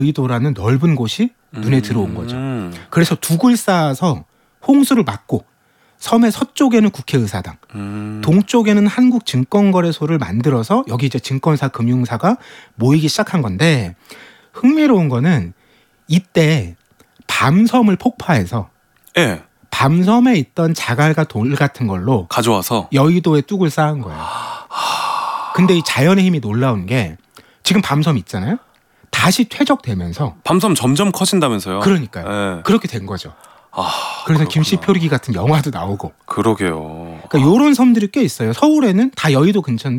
여의도라는 넓은 곳이 눈에 들어온 거죠. 그래서 둑을 쌓아서 홍수를 막고 섬의 서쪽에는 국회의사당, 동쪽에는 한국증권거래소를 만들어서 여기 이제 증권사, 금융사가 모이기 시작한 건데 흥미로운 거는 이때 밤섬을 폭파해서 예. 밤섬에 있던 자갈과 돌 같은 걸로 가져와서 여의도에 뚝을 쌓은 거예요. 근데 이 자연의 힘이 놀라운 게 지금 밤섬 있잖아요. 다시 퇴적되면서 밤섬 점점 커진다면서요? 그러니까요. 예. 그렇게 된 거죠. 그래서 그렇구나. 김씨 표류기 같은 영화도 나오고. 그러게요. 그러니까 이런 섬들이 꽤 있어요. 서울에는 다 여의도 근처인데